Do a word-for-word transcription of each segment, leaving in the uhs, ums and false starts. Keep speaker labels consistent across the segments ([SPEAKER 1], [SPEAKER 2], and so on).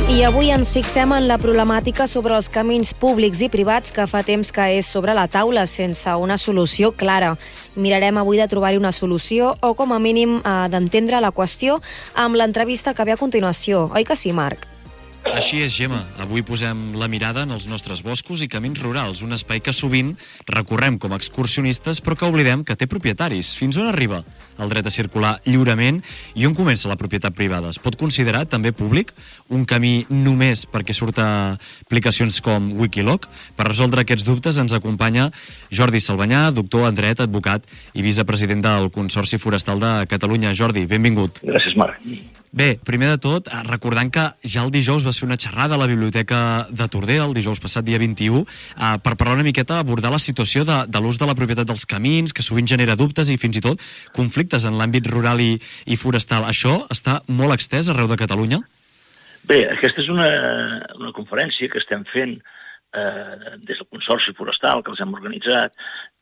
[SPEAKER 1] I avui ens fixem en la problemàtica sobre els camins públics i privats que fa temps que és sobre la taula sense una solució clara. Mirarem avui de trobar-hi una solució o, com a mínim, eh, d'entendre la qüestió amb l'entrevista que ve a continuació. Oi que sí, Marc?
[SPEAKER 2] Així és, Gemma. Avui posem la mirada en els nostres boscos i camins rurals, un espai que sovint recorrem com a excursionistes, però que oblidem que té propietaris. Fins on arriba el dret a circular lliurement i on comença la propietat privada? Es pot considerar també públic un camí només perquè surt a aplicacions com Wikiloc? Per resoldre aquests dubtes ens acompanya Jordi Salvanyà, doctor en dret, advocat i vicepresident del Consorci Forestal de Catalunya. Jordi, benvingut.
[SPEAKER 3] Gràcies, Marc.
[SPEAKER 2] Bé, primer de tot, recordant que ja el dijous vas fer una xerrada a la Biblioteca de Tordera, el dijous passat, dia vint-i-u, eh, per parlar una miqueta, abordar la situació de, de l'ús de la propietat dels camins, que sovint genera dubtes i fins i tot conflictes en l'àmbit rural i, i forestal. Això està molt extès arreu de Catalunya?
[SPEAKER 3] Bé, aquesta és una, una conferència que estem fent eh, des del Consorci Forestal, que els hem organitzat,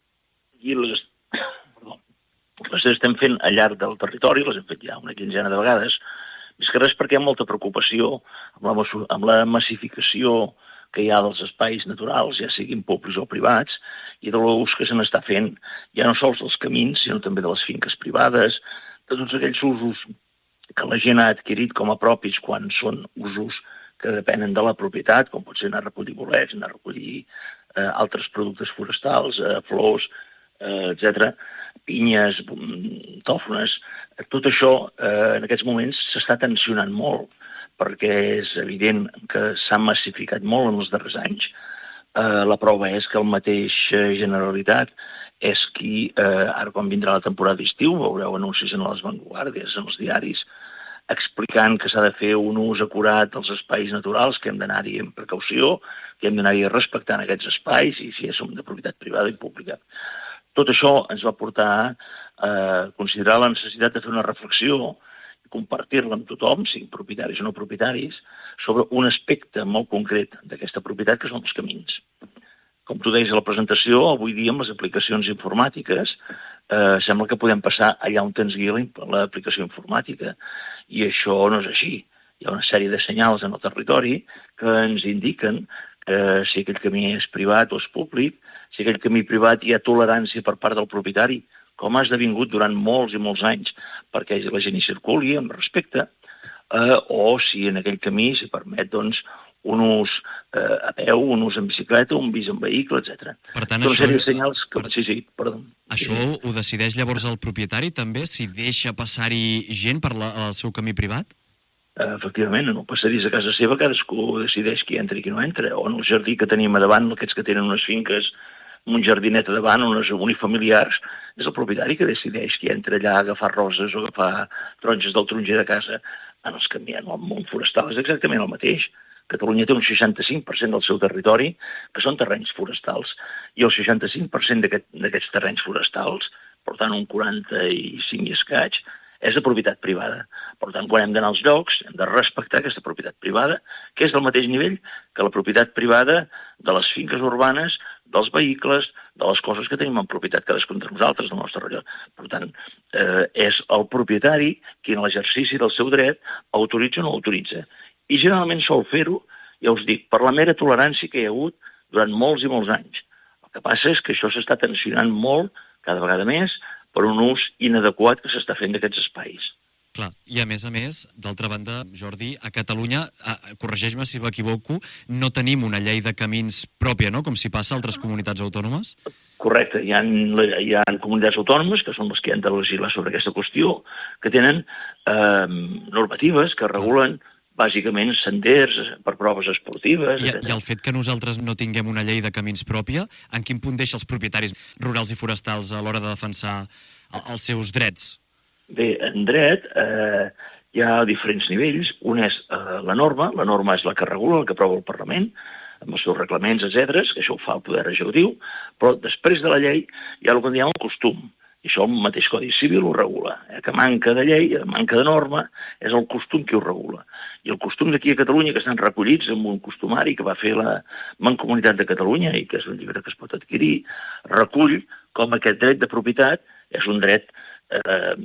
[SPEAKER 3] i les, perdó, les estem fent al llarg del territori, les hem fet ja una quinzena de vegades, més que res perquè hi ha molta preocupació amb la, amb la massificació que hi ha dels espais naturals, ja siguin públics o privats, i de l'ús que se n'està fent, ja no sols dels camins, sinó també de les finques privades, de tots aquells usos que la gent ha adquirit com a propis quan són usos que depenen de la propietat, com pot ser anar a recollir bolets, anar a recollir eh, altres productes forestals, eh, flors, eh, etcètera, pinyes, tòfones. Tot això eh, en aquests moments s'està tensionant molt, perquè és evident que s'ha massificat molt en els darrers anys. Eh, la prova és que el mateix Generalitat és qui, eh, ara quan vindrà la temporada d'estiu, veureu anuncis en les vanguardies, en els diaris, explicant que s'ha de fer un ús acurat dels espais naturals, que hem d'anar-hi amb precaució, que hem d'anar-hi respectant aquests espais, i si som de propietat privada i pública. Tot això ens va portar a considerar la necessitat de fer una reflexió i compartir-la amb tothom, siguin propietaris o no propietaris, sobre un aspecte molt concret d'aquesta propietat, que són els camins. Com tu deies a la presentació, avui dia amb les aplicacions informàtiques eh, sembla que podem passar allà on ens guia l'aplicació informàtica, i això no és així. Hi ha una sèrie de senyals en el territori que ens indiquen que si aquell camí és privat o és públic, si aquell camí privat hi ha tolerància per part del propietari, com ha esdevingut durant molts i molts anys, perquè la gent hi circuli amb respecte, eh, o si en aquell camí s'hi permet doncs, un ús eh, a peu, un ús en bicicleta, un bis en vehicle, etcètera.
[SPEAKER 2] Per tant,
[SPEAKER 3] Són
[SPEAKER 2] això...
[SPEAKER 3] sèrie de senyals que... Sí, sí, perdó.
[SPEAKER 2] Això ho decideix llavors el propietari també, si deixa passar-hi gent per la, el seu camí privat?
[SPEAKER 3] Efectivament, en el passadís a casa seva cadascú decideix qui entra i qui no entra, o en el jardí que tenim a davant, aquests que tenen unes finques, un jardinet a davant, unes unifamiliars, és el propietari que decideix qui entra allà a agafar roses o a agafar taronges del taronger de casa. En els camins, en el món forestal és exactament el mateix. Catalunya té un seixanta-cinc per cent del seu territori que són terrenys forestals, i el seixanta-cinc per cent d'aquests terrenys forestals, per tant un quaranta-cinc i escaig, és de propietat privada. Per tant, quan hem d'anar als llocs, hem de respectar aquesta propietat privada, que és del mateix nivell que la propietat privada de les finques urbanes, dels vehicles, de les coses que tenim en propietat cadascun de nosaltres, del nostre rellot. Per tant, eh, és el propietari qui en l'exercici del seu dret autoritza o no autoritza. I generalment sol fer-ho, ja us dic, per la mera tolerància que hi ha hagut durant molts i molts anys. El que passa és que això s'està tensionant molt, cada vegada més, per un ús inadequat que s'està fent d'aquests espais.
[SPEAKER 2] Clar, i a més a més, d'altra banda, Jordi, a Catalunya, eh, corregeix-me si m'equivoco, no tenim una llei de camins pròpia, no?, com si passa a altres comunitats autònomes?
[SPEAKER 3] Correcte, hi ha, hi ha comunitats autònomes, que són les que han de legislar sobre aquesta qüestió, que tenen eh, normatives que regulen bàsicament senders per proves esportives...
[SPEAKER 2] I, I el fet que nosaltres no tinguem una llei de camins pròpia, en quin punt deixa els propietaris rurals i forestals a l'hora de defensar els seus drets?
[SPEAKER 3] Bé, en dret eh, hi ha diferents nivells. Un és eh, la norma, la norma és la que regula, la que aprova el Parlament, amb els seus reglaments, etcètera, que això ho fa el Poder Executiu, però després de la llei hi ha el que en diem el costum. I això el mateix Codi Civil ho regula, eh? Que manca de llei, manca de norma, és el costum qui ho regula. I el costum d'aquí a Catalunya, que estan recollits en un costumari que va fer la Mancomunitat de Catalunya, i que és un llibre que es pot adquirir, recull com aquest dret de propietat és un dret eh,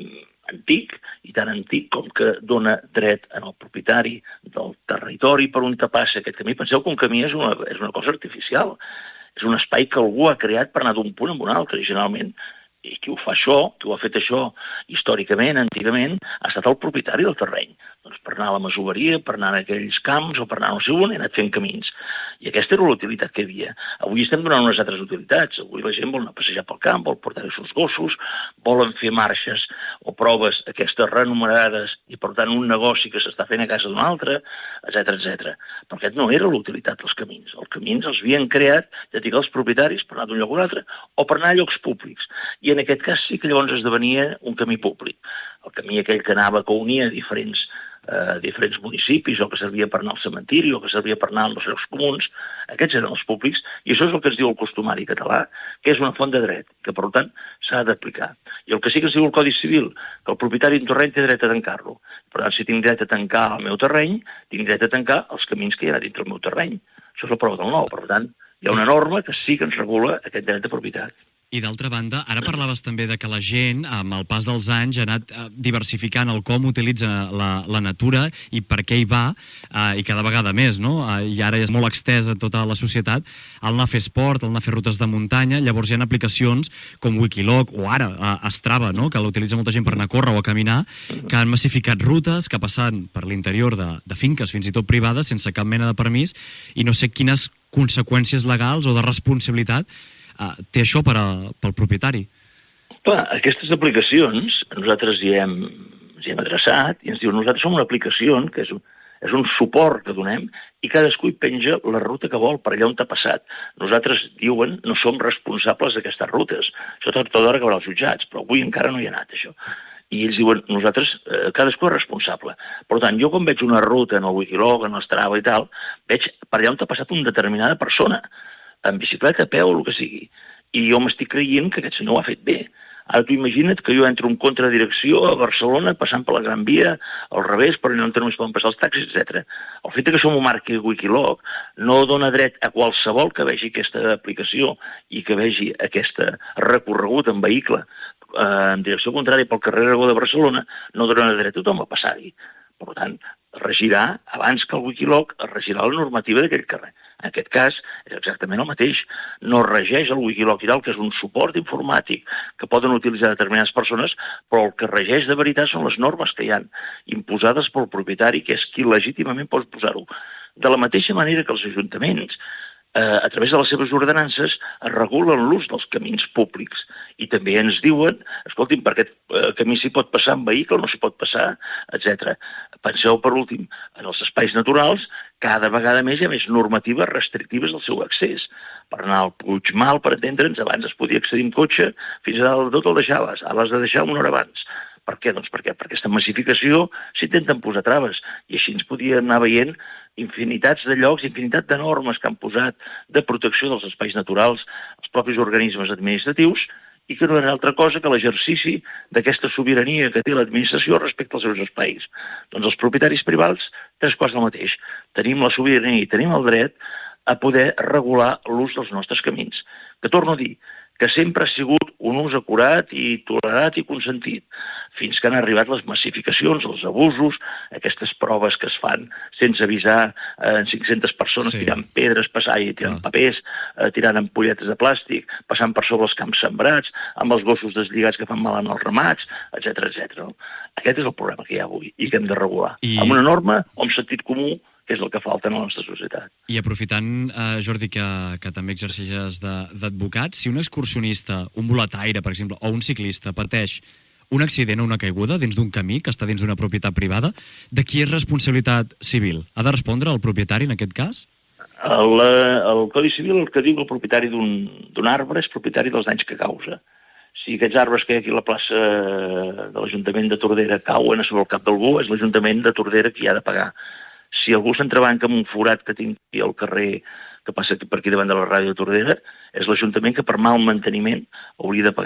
[SPEAKER 3] antic, i tan antic com que dona dret en el propietari del territori per on te passa aquest camí. Penseu que un camí és una, és una cosa artificial, és un espai que algú ha creat per anar d'un punt a un altre, i generalment, i qui ho fa això, qui ho ha fet això històricament, antigament, ha estat el propietari del terreny. Doncs per anar a la masoveria, per anar a aquells camps o per anar a no sé on, he anat fent camins. I aquesta era l'utilitat que hi havia. Avui estem donant unes altres utilitats. Avui la gent vol anar a passejar pel camp, vol portar els seus gossos, volen fer marxes o proves aquestes renumerades i, per tant, un negoci que s'està fent a casa d'un altre, etcètera, etcètera. Però aquest no era l'utilitat dels camins. Els camins els havien creat, ja dic, els propietaris per anar d'un lloc a un altre o per anar a llocs públics. I en aquest cas sí que llavors esdevenia un camí públic. El camí aquell que anava, que unia diferents, eh, diferents municipis, o que servia per anar al cementiri, o que servia per anar als llocs comuns, aquests eren els públics, i això és el que es diu el costumari català, que és una font de dret, que per tant s'ha d'aplicar. I el que sí que es diu el Codi Civil, que el propietari d'un terreny té dret a tancar-lo. Per tant, si tinc dret a tancar el meu terreny, tinc dret a tancar els camins que hi ha dintre el meu terreny. Això és la prova del nou. Per tant, hi ha una norma que sí que ens regula aquest dret de propietat.
[SPEAKER 2] I d'altra banda, ara parlaves també de que la gent, amb el pas dels anys, ha anat diversificant el com utilitza la, la natura i per què hi va, eh, i cada vegada més, no? Eh, I ara és molt extesa tota la societat, el anar a fer esport, el anar a fer rutes de muntanya. Llavors hi ha aplicacions com Wikiloc o ara eh, Strava, no? Que l'utilitza molta gent per anar a córrer o a caminar, que han massificat rutes que passen per l'interior de, de finques, fins i tot privades, sense cap mena de permís, i no sé quines conseqüències legals o de responsabilitat Uh, té això per a, pel propietari.
[SPEAKER 3] Clar, aquestes aplicacions nosaltres hi hem, hi hem adreçat i ens diuen nosaltres som una aplicació que és un, és un suport que donem i cadascú hi penja la ruta que vol per allà on t'ha passat. Nosaltres, diuen, no som responsables d'aquestes rutes. Això tot d'hora acabarà als jutjats, però avui encara no hi ha anat, això. I ells diuen, nosaltres, eh, cadascú és responsable. Per tant, jo quan veig una ruta en el Wikiloc, en el Strava i tal, veig per allà on t'ha passat una determinada persona, en bicicleta, a peu, o el que sigui. I jo m'estic creient que aquest senyor ho ha fet bé. Ara tu imagina't que jo entro en contradirecció a Barcelona, passant per la Gran Via, al revés, per on només poden passar els taxis, etcètera. El fet que això m'ho marqui Wikiloc no dona dret a qualsevol que vegi aquesta aplicació i que vegi aquest recorregut en vehicle eh, en direcció contrària pel carrer Aragó de Barcelona, no dona dret a tothom a passar-hi. Per tant, regirà, abans que el Wikiloc, regirà la normativa d'aquell carrer. En aquest cas, és exactament el mateix. No regeix el Wikiloc i tal, que és un suport informàtic que poden utilitzar determinades persones, però el que regeix de veritat són les normes que hi han imposades pel propietari, que és qui legítimament pot posar-ho. De la mateixa manera que els ajuntaments, eh, a través de les seves ordenances, es regulen l'ús dels camins públics. I també ens diuen, escolti'm, per aquest eh, camí s'hi pot passar en vehicle, no s'hi pot passar, etcètera. Penseu, per últim, en els espais naturals, cada vegada més hi ha més normatives restrictives del seu accés. Per anar al Puigmal, per entendre'ns, abans es podia accedir amb cotxe, fins a dalt de tot el deixaves, ara l'has de deixar una hora abans. Per què? Doncs perquè per aquesta massificació s'intenten posar traves, i així ens podíem anar veient infinitats de llocs, infinitat de normes que han posat de protecció dels espais naturals, els propis organismes administratius, i que no era altra cosa que l'exercici d'aquesta sobirania que té l'administració respecte als seus espais. Doncs els propietaris privats, tres quarts del mateix. Tenim la sobirania i tenim el dret a poder regular l'ús dels nostres camins. Que torno a dir, que sempre ha sigut un ús acurat i tolerat i consentit, fins que han arribat les massificacions, els abusos, aquestes proves que es fan sense avisar eh, en cinc-centes persones, sí, tirant pedres, passant i tirant ah. papers, eh, tirant ampolletes de plàstic, passant per sobre els camps sembrats, amb els gossos deslligats que fan mal en els ramats, etcètera, etcètera. Aquest és el problema que hi ha avui i que hem de regular. I... amb una norma o amb sentit comú, que és el que falta en la nostra societat.
[SPEAKER 2] I aprofitant, eh, Jordi, que, que també exerceixes d'advocat, si un excursionista, un boletaire, per exemple, o un ciclista pateix un accident o una caiguda dins d'un camí que està dins d'una propietat privada, de qui és responsabilitat civil? Ha de respondre el propietari en aquest cas?
[SPEAKER 3] El, el Codi Civil, el que diu que el propietari d'un arbre és propietari dels danys que causa. Si aquests arbres que hi ha aquí a la plaça de l'Ajuntament de Tordera cauen a sobre el cap d'algú, és l'Ajuntament de Tordera qui ha de pagar. Si algú s'entrebanca amb un forat que tinc aquí al carrer, que passa per aquí davant de la ràdio de Tordera, és l'Ajuntament que per mal manteniment hauria de pagar.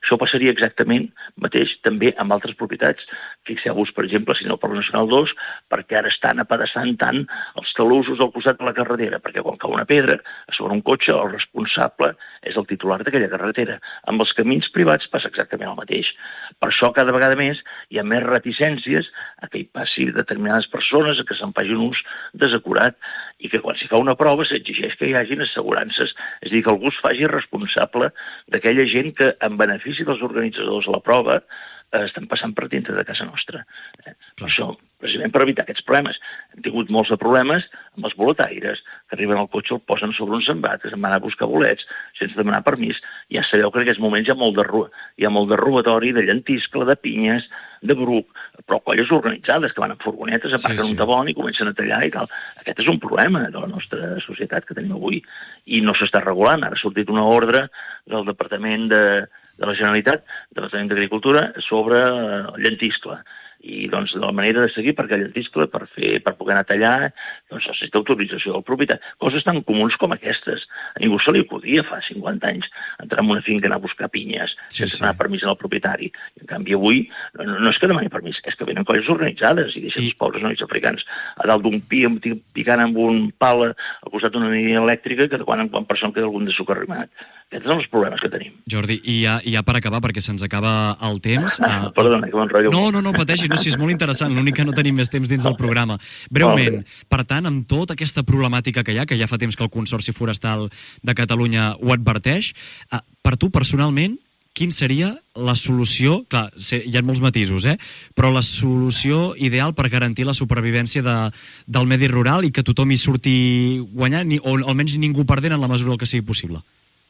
[SPEAKER 3] Això passaria exactament mateix també amb altres propietats. Fixeu-vos, per exemple, si no el Parc Nacional dos, perquè ara estan apedaçant tant els talussos al costat de la carretera, perquè quan cau una pedra a sobre un cotxe, el responsable és el titular d'aquella carretera. Amb els camins privats passa exactament el mateix. Per això cada vegada més hi ha més reticències a que hi passi determinades persones, a que se'n faci un ús desacurat, i que quan s'hi fa una prova s'exigeix que hi hagin assegurances, és a dir, que algú es faci responsable d'aquella gent que, en benefici dels organitzadors de la prova, eh, estan passant per dintre de casa nostra. Eh? Per això, precisament per evitar aquests problemes. Hem tingut molts de problemes amb els boletaires, que arriben al cotxe, el posen sobre un sembat, que se'n van a buscar bolets sense demanar permís. Ja sabeu que en aquests moments hi ha molt de, hi ha molt de robatori, de llentiscle, de pinyes, de bruc, però colles organitzades que van en furgonetes, aparquen sí, sí. un tabon i comencen a tallar i tal. Aquest és un problema de la nostra societat que tenim avui i no s'està regulant. Ara ha sortit una ordre del Departament de, de la Generalitat, del Departament d'Agricultura, sobre el llentiscle. I doncs de la manera de seguir, perquè el llentiscle, per, fer, per poder anar a tallar, doncs necessita autorització del propietari. Coses tan comuns com aquestes. A ningú se li acudia fa cinquanta anys entrar en una finca i anar a buscar pinyes sí, sense sí. demanar permís al propietari. I, en canvi, avui no, no és que demani permís, és que venen colles organitzades i deixen I... els pobres nois africans a dalt d'un pi picant amb un pal al costat d'una línia elèctrica que de quan en quan per això en queda algun de socarrimat. Aquests són els problemes que tenim.
[SPEAKER 2] Jordi, i ja, i ja per acabar, perquè se'ns acaba el temps...
[SPEAKER 3] Ah, perdona, que m'enrotllo.
[SPEAKER 2] No, no, no, pateixi, no, si és molt interessant, l'únic que no tenim més temps dins del programa. Breument, per tant, amb tota aquesta problemàtica que hi ha, que ja fa temps que el Consorci Forestal de Catalunya ho adverteix, per tu, personalment, quin seria la solució, clar, hi ha molts matisos, eh? però la solució ideal per garantir la supervivència de, del medi rural i que tothom hi surti guanyant, o almenys ningú perdent en la mesura del que sigui possible?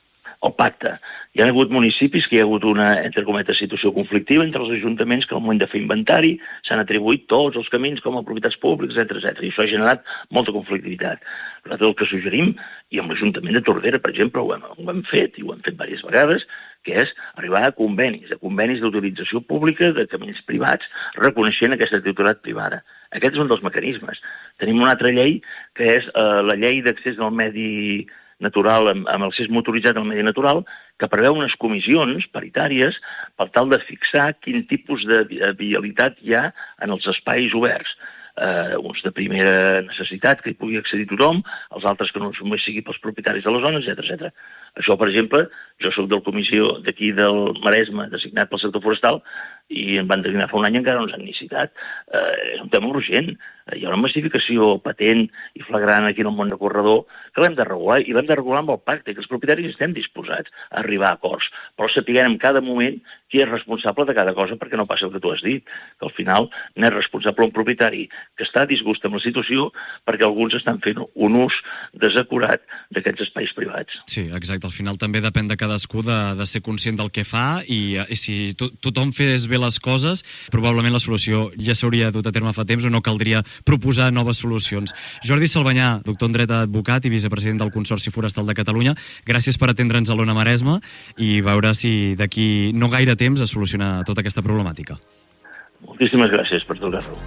[SPEAKER 3] El pacte. Hi ha hagut municipis que hi ha hagut una, entre cometes, situació conflictiva entre els ajuntaments que al moment de fer inventari s'han atribuït tots els camins com a propietats públics, etcètera, etcètera. I això ha generat molta conflictivitat. Nosaltres el que suggerim, i amb l'Ajuntament de Tordera, per exemple, ho hem, ho hem fet, i ho hem fet diverses vegades, que és arribar a convenis, a convenis d'utilització pública de camins privats, reconeixent aquesta titularitat privada. Aquest és un dels mecanismes. Tenim una altra llei, que és eh, la llei d'accés al medi natural, amb, amb l'accés motoritzat al medi natural, que preveu unes comissions paritàries per tal de fixar quin tipus de vialitat hi ha en els espais oberts. Uh, uns de primera necessitat, que hi pugui accedir tothom, els altres que no només sigui pels propietaris de les zones, etcètera, etcètera. Això, per exemple, jo soc del comissió d'aquí del Maresme, designat pel sector forestal, i em van designar fa un any i encara no ens han ni citat. Uh, és un tema urgent. Uh, hi ha una massificació patent i flagrant aquí en el món de corredor que l'hem de regular, i l'hem de regular amb el pacte, que els propietaris estem disposats a arribar a acords, però sapiguem en cada moment qui és responsable de cada cosa, perquè no passa el que tu has dit, que al final n'és responsable un propietari que està a disgust amb la situació perquè alguns estan fent un ús desacurat d'aquests espais privats.
[SPEAKER 2] Sí, exacte. Al final també depèn de cadascú de, de ser conscient del que fa i, i si to, tothom fes bé les coses, probablement la solució ja s'hauria dut a terme fa temps o no caldria proposar noves solucions. Jordi Salvanyà, doctor en dret advocat i vicepresident del Consorci Forestal de Catalunya, gràcies per atendre'ns a l'Ona Maresme i veure si d'aquí no gaire temps a solucionar tota aquesta problemàtica.
[SPEAKER 3] Moltíssimes gràcies per trucar-lo.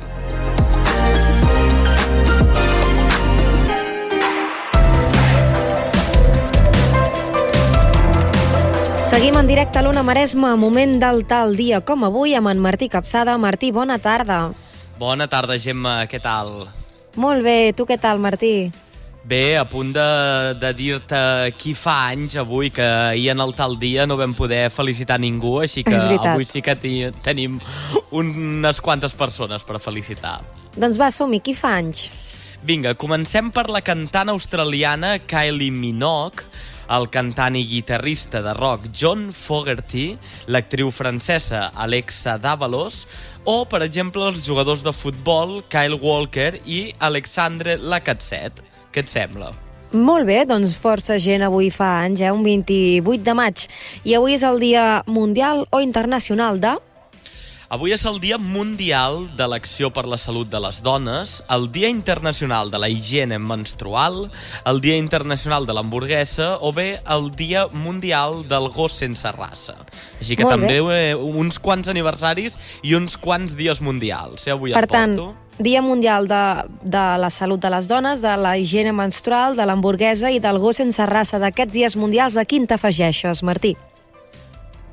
[SPEAKER 1] Seguim en directe a l'Ona Maresme, moment del tal dia com avui, amb en Martí Capçada. Martí, bona tarda.
[SPEAKER 4] Bona tarda, Gemma, què tal?
[SPEAKER 1] Molt bé, tu què tal, Martí?
[SPEAKER 4] Bé, a punt de, de dir-te qui fa anys avui, que ahir en el tal dia no vam poder felicitar ningú, així que avui sí que tenim unes quantes persones per felicitar.
[SPEAKER 1] Doncs va, som-hi, qui fa anys?
[SPEAKER 4] Vinga, comencem per la cantant australiana Kylie Minogue, el cantant i guitarrista de rock John Fogerty, l'actriu francesa Alexa Davalos, o, per exemple, els jugadors de futbol Kyle Walker i Alexandre Lacazette. Què et sembla?
[SPEAKER 1] Molt bé, doncs força gent avui fa anys, eh? un vint-i-vuit de maig. I avui és el Dia Mundial o Internacional de...
[SPEAKER 4] Avui és el Dia Mundial de l'Acció per la Salut de les Dones, el Dia Internacional de la Higiene Menstrual, el Dia Internacional de l'Hamburguesa o bé el Dia Mundial del Gos Sense Raça. Així que
[SPEAKER 1] Molt
[SPEAKER 4] també
[SPEAKER 1] bé.
[SPEAKER 4] uns quants aniversaris i uns quants dies mundials. Eh? Avui
[SPEAKER 1] per
[SPEAKER 4] et
[SPEAKER 1] tant,
[SPEAKER 4] porto.
[SPEAKER 1] Dia Mundial de, de la Salut de les Dones, de la Higiene Menstrual, de l'Hamburguesa i del Gos Sense Raça. D'aquests dies mundials, a quin t'afegeixes, Martí?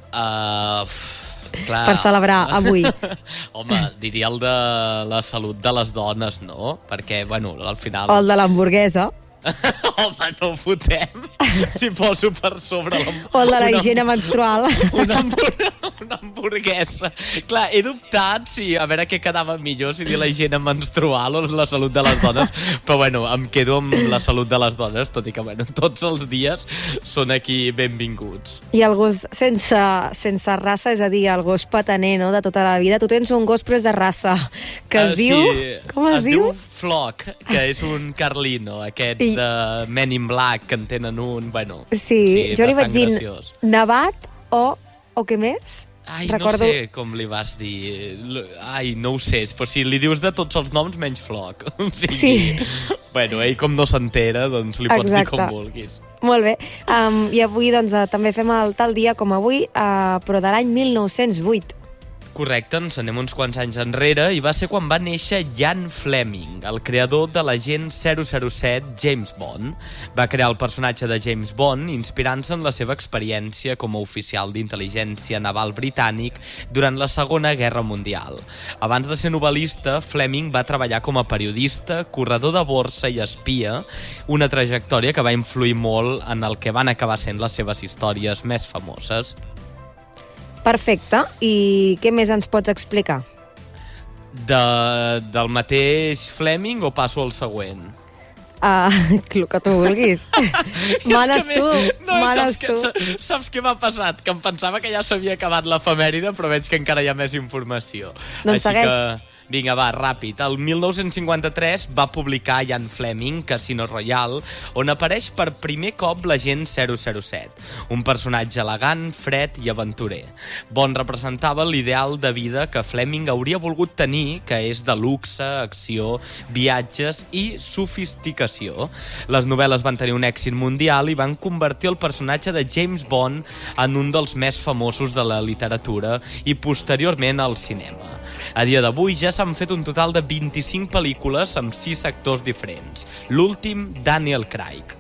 [SPEAKER 4] Uh, clar.
[SPEAKER 1] Per celebrar avui.
[SPEAKER 4] Home, diria el de la salut de les dones, no? Perquè, bueno, al final...
[SPEAKER 1] O el de l'hamburguesa.
[SPEAKER 4] Home, no ho fotem. Si poso per sobre...
[SPEAKER 1] O el de la higiene menstrual.
[SPEAKER 4] Una, una hamburguesa. Clar, he dubtat si a veure què quedava millor, si dir la higiene menstrual o la salut de les dones, però bueno, em quedo amb la salut de les dones, tot i que bueno, tots els dies són aquí benvinguts.
[SPEAKER 1] I el gos sense, sense raça, és a dir, el gos petaner, no?, de tota la vida. Tu tens un gos però és de raça, que es uh, diu...
[SPEAKER 4] Sí,
[SPEAKER 1] com es,
[SPEAKER 4] es
[SPEAKER 1] diu?
[SPEAKER 4] diu Flock, que és un carlino, aquest I... de Men in Black, que en tenen un, bueno...
[SPEAKER 1] Sí,
[SPEAKER 4] sí
[SPEAKER 1] jo li vaig dir
[SPEAKER 4] graciós.
[SPEAKER 1] Nevat o, o què més?
[SPEAKER 4] Ai,
[SPEAKER 1] Recordo...
[SPEAKER 4] no sé com li vas dir. Ai, no ho sé, però si li dius de tots els noms menys Flock. O sigui,
[SPEAKER 1] sí.
[SPEAKER 4] Bueno, ell com no s'entera, doncs li pots
[SPEAKER 1] Exacte.
[SPEAKER 4] dir com vulguis.
[SPEAKER 1] Molt bé. Um, I avui doncs, també fem el tal dia com avui, uh, però de l'any mil nou-cents vuit.
[SPEAKER 4] Correcte, ens anem uns quants anys enrere i va ser quan va néixer Ian Fleming, el creador de l'agent zero zero set James Bond. Va crear el personatge de James Bond inspirant-se en la seva experiència com a oficial d'intel·ligència naval britànic durant la Segona Guerra Mundial. Abans de ser novel·lista, Fleming va treballar com a periodista, corredor de borsa i espia, una trajectòria que va influir molt en el que van acabar sent les seves històries més famoses.
[SPEAKER 1] Perfecte. I què més ens pots explicar?
[SPEAKER 4] De, del mateix Fleming o passo al següent?
[SPEAKER 1] Uh, el que tu vulguis. Manes tu,
[SPEAKER 4] no,
[SPEAKER 1] manes
[SPEAKER 4] saps
[SPEAKER 1] tu.
[SPEAKER 4] Que, saps què m'ha passat? Que em pensava que ja s'havia acabat l'efemèride, però veig que encara hi ha més informació.
[SPEAKER 1] Doncs
[SPEAKER 4] Així
[SPEAKER 1] segueix.
[SPEAKER 4] que... Vinga, va, ràpid. El mil nou-cents cinquanta-tres va publicar Ian Fleming, Casino Royale, on apareix per primer cop l'agent zero zero set, un personatge elegant, fred i aventurer. Bond representava l'ideal de vida que Fleming hauria volgut tenir, que és de luxe, acció, viatges i sofisticació. Les novel·les van tenir un èxit mundial i van convertir el personatge de James Bond en un dels més famosos de la literatura i posteriorment al cinema. A dia d'avui ja s'han fet un total de vint-i-cinc pel·lícules amb sis actors diferents. L'últim, Daniel Craig.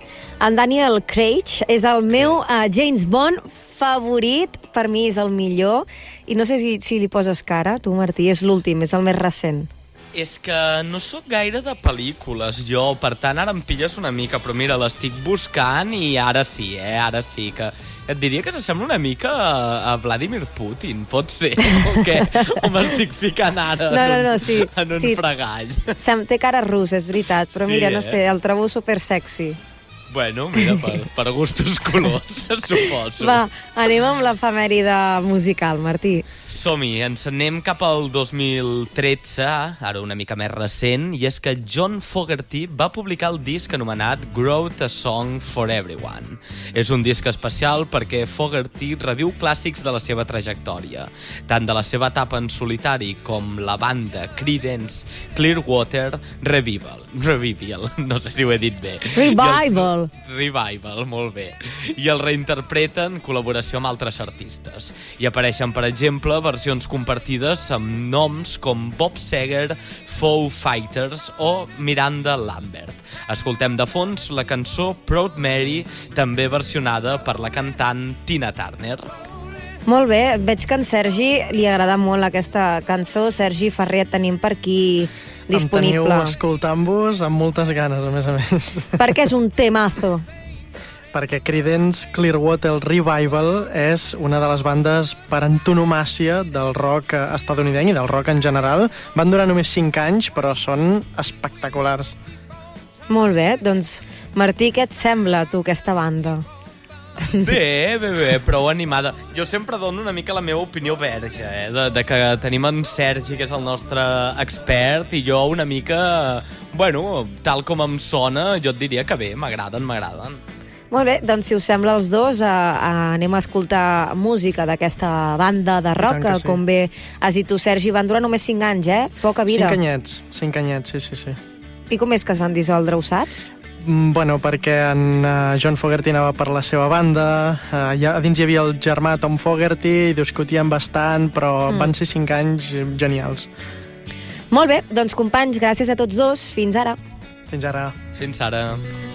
[SPEAKER 1] En Daniel Craig és el meu uh, James Bond favorit. Per mi és el millor. I no sé si, si li poses cara, tu, Martí. És l'últim, és el més recent.
[SPEAKER 4] És que no sóc gaire de pel·lícules, jo. Per tant, ara em pilles una mica, però mira, l'estic buscant i ara sí, eh? Ara sí que... Et diria que s'assembla una mica a, a Vladimir Putin, pot ser? O què? O m'estic ficant ara
[SPEAKER 1] no, no, no, sí,
[SPEAKER 4] en un
[SPEAKER 1] sí.
[SPEAKER 4] fregall?
[SPEAKER 1] Se'm té cara rus, és veritat, però
[SPEAKER 4] sí,
[SPEAKER 1] mira,
[SPEAKER 4] eh?
[SPEAKER 1] no sé, el trobo super sexy.
[SPEAKER 4] Bueno, mira, per, per gustos colors, suposo.
[SPEAKER 1] Va, anem amb l'efemèride musical, Martí.
[SPEAKER 4] Som-hi, ens anem cap al dos mil tretze, ara una mica més recent, i és que John Fogerty va publicar el disc anomenat Wrote a Song for Everyone. És un disc especial perquè Fogerty reviu clàssics de la seva trajectòria, tant de la seva etapa en solitari com la banda Creedence Clearwater Revival. Revival, no sé si ho he dit bé.
[SPEAKER 1] Revival.
[SPEAKER 4] El, revival, molt bé. I el reinterpreten en col·laboració amb altres artistes. I apareixen, per exemple, versions compartides amb noms com Bob Seger, Foo Fighters o Miranda Lambert. Escoltem de fons la cançó Proud Mary, també versionada per la cantant Tina Turner.
[SPEAKER 1] Molt bé, veig que en Sergi li agrada molt aquesta cançó. Sergi Ferrer, et tenim per aquí disponible.
[SPEAKER 5] Em teniu escoltant-vos amb moltes ganes, a més a més.
[SPEAKER 1] Perquè és un temazo.
[SPEAKER 5] Perquè Creedence Clearwater Revival és una de les bandes per antonomàcia del rock estadounidenc i del rock en general. Van durar només cinc anys, però són espectaculars.
[SPEAKER 1] Molt bé, doncs, Martí, què et sembla, tu, aquesta banda?
[SPEAKER 4] Bé, bé, bé, prou animada. Jo sempre dono una mica la meva opinió verge, eh? de, de que tenim en Sergi, que és el nostre expert, i jo una mica, bueno, tal com em sona, jo et diria que bé, m'agraden, m'agraden.
[SPEAKER 1] Molt bé, doncs si us sembla els dos, eh, anem a escoltar música d'aquesta banda de rock, que sí. Com bé has dit tu, Sergi, van durar només cinc anys, eh? Poca vida.
[SPEAKER 5] Cinc anyets, cinc anyets, sí, sí, sí.
[SPEAKER 1] I com és que es van dissoldre, ho saps?
[SPEAKER 5] Bueno, perquè en uh, John Fogerty anava per la seva banda, uh, ja, a dins hi havia el germà Tom Fogerty, i discutien bastant, però mm. van ser cinc anys genials.
[SPEAKER 1] Molt bé, doncs companys, gràcies a tots dos, fins ara.
[SPEAKER 5] Fins ara.
[SPEAKER 4] Fins ara.